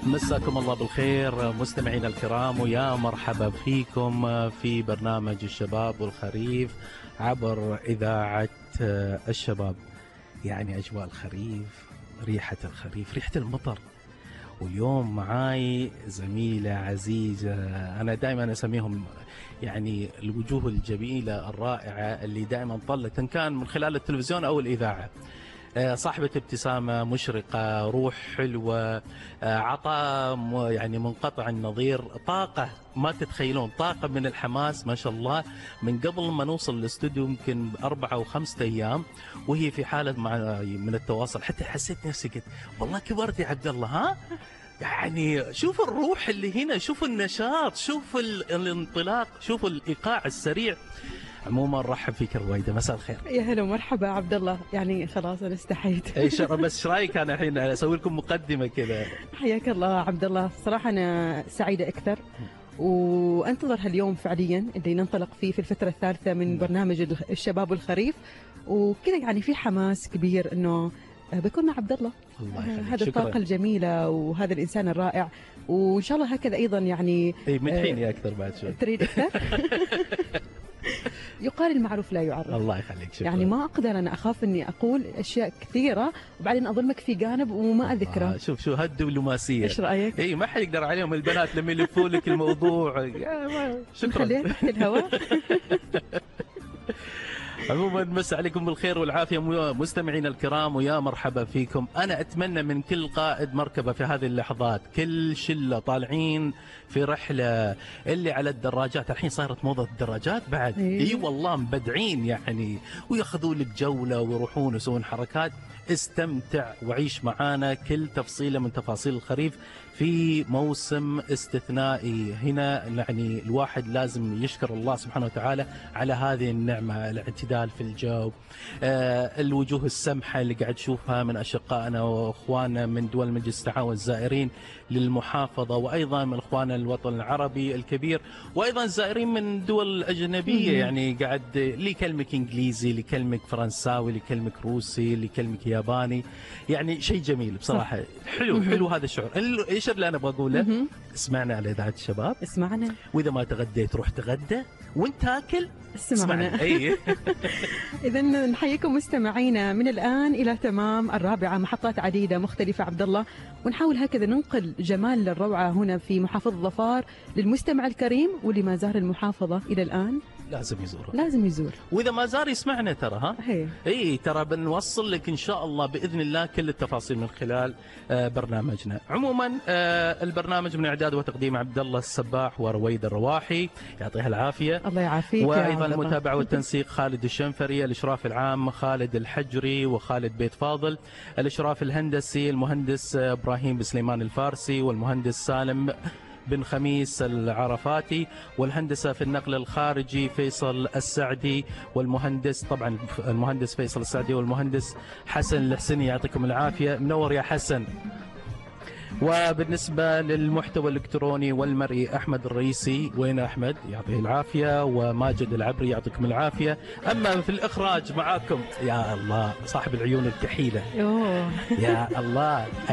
مساكم الله بالخير مستمعينا الكرام، ويا مرحبا فيكم في برنامج الشباب والخريف عبر إذاعة الشباب. يعني أجواء الخريف، ريحة الخريف، ريحة المطر. واليوم معاي زميلة عزيزة، أنا دائما أسميهم يعني الوجوه الجميلة الرائعة اللي دائما طلت إن كان من خلال التلفزيون أو الإذاعة. صاحبة ابتسامة مشرقة، روح حلوة، عطاء يعني منقطع النظير، طاقة ما تتخيلون، طاقة من الحماس ما شاء الله. من قبل ما نوصل الاستوديو يمكن 4 أو 5 أيام وهي في حالة من التواصل، حتى حسيت نفسي قلت والله كبرت يا عبد الله. ها يعني شوف الروح اللي هنا، شوف النشاط، شوف الانطلاق، شوف الإيقاع السريع. عموما رحب فيك رويدة، مساء الخير. يا هلا ومرحبا عبد الله. يعني خلاص انا استحيت. ايش بس ايش رايك انا الحين اسوي لكم مقدمه كذا؟ حياك الله عبد الله، صراحه انا سعيده اكثر وانتظر هاليوم فعليا اللي ننطلق فيه في الفتره الثالثه من برنامج الشباب والخريف، وكذا يعني في حماس كبير انه بيكون مع عبد الله. هذا الطاقه الجميله وهذا الانسان الرائع، وان شاء الله هكذا ايضا يعني. اي مدحيني اكثر بعد شوي. تريد اكثر؟ يقال المعروف لا يعرف. الله يخليك، شكرا. يعني ما اقدر، انا اخاف اني اقول اشياء كثيره وبعدين اظلمك في جانب وما اذكره. شوف شو هالدبلوماسيه. ايش رايك؟ اي ما حيقدر عليهم البنات لما يلفوا لك الموضوع. شكرا. خليها تحت الهواء. عموما مسا عليكم بالخير والعافيه مستمعينا الكرام، ويا مرحبا فيكم. انا اتمنى من كل قائد مركبه في هذه اللحظات، كل شله طالعين في رحله، اللي على الدراجات، الحين صارت موضه الدراجات بعد. اي والله مبدعين يعني، وياخذون لك جوله ويروحون يسوون حركات. استمتع وعيش معانا كل تفصيله من تفاصيل الخريف في موسم استثنائي. هنا يعني الواحد لازم يشكر الله سبحانه وتعالى على هذه النعمة، الاعتدال في الجو، الوجوه السمحة اللي قاعد تشوفها من أشقائنا وأخواننا من دول مجلس التعاون الزائرين للمحافظة، وأيضا من أخواننا الوطن العربي الكبير، وأيضا الزائرين من دول أجنبية. يعني قاعد اللي يكلمك إنجليزي، اللي يكلمك فرنساوي، اللي يكلمك روسي، اللي يكلمك ياباني. يعني شيء جميل بصراحة. حلو هذا الشعور. ايش اللي انا بقوله؟ اسمعنا على اذاعه الشباب، اسمعنا، واذا ما تغديت روح تغدى، وانت تاكل اسمعنا. اي. اذا نحييكم مستمعينا من الان الى تمام 4، محطات عديده مختلفه عبد الله، ونحاول هكذا ننقل جمال الروعه هنا في محافظه ظفار للمستمع الكريم، واللي ما زار المحافظه الى الان لازم يزور، واذا ما زار يسمعنا ترى. ها اي ترى بنوصل لك ان شاء الله باذن الله كل التفاصيل من خلال برنامجنا. عموما البرنامج من اعداد وتقديم عبد الله السباح ورويد الرواحي، يعطيها العافيه. الله يعافيك. وايضا المتابعه والتنسيق خالد الشنفري، الاشراف العام خالد الحجري وخالد بيت فاضل، الاشراف الهندسي المهندس ابراهيم بسليمان الفارسي، والمهندس سالم بن خميس العرفاتي، والهندسة في النقل الخارجي فيصل السعدي، والمهندس طبعا المهندس فيصل السعدي، والمهندس حسن الحسني، يعطيكم العافية. منور يا حسن. وبالنسبة للمحتوى الإلكتروني والمرئي أحمد الرئيسي، وين أحمد؟ يعطيه العافية. وماجد العبري، يعطيكم العافية. أما في الإخراج معاكم يا الله صاحب العيون الكحيلة، يا الله